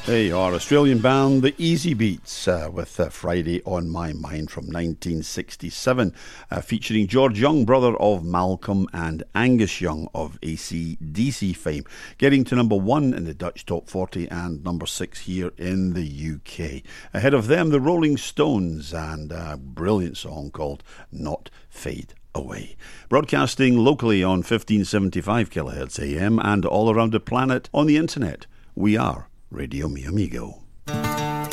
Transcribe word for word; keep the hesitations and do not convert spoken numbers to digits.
They are Australian band The Easy Beats uh, with uh, Friday on My Mind from nineteen sixty-seven, uh, featuring George Young, brother of Malcolm and Angus Young of A C D C fame, getting to number one in the Dutch Top forty and number six here in the U K. Ahead of them, the Rolling Stones and a brilliant song called Not Fade Away. Broadcasting locally on fifteen seventy-five kilohertz A M and all around the planet on the internet, we are Radio Mi Amigo.